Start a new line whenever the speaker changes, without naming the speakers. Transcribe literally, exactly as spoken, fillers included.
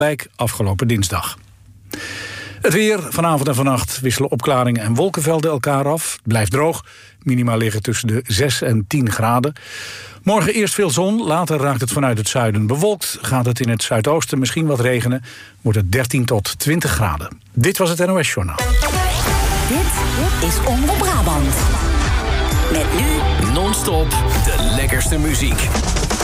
Wijk afgelopen dinsdag. Het weer, vanavond en vannacht wisselen opklaringen en wolkenvelden elkaar af. Het blijft droog, minima liggen tussen de zes en tien graden. Morgen eerst veel zon, later raakt het vanuit het zuiden bewolkt. Gaat het in het zuidoosten misschien wat regenen, wordt het dertien tot twintig graden. Dit was het N O S-journaal.
Dit is Omroep Brabant. Met nu
non-stop de lekkerste muziek.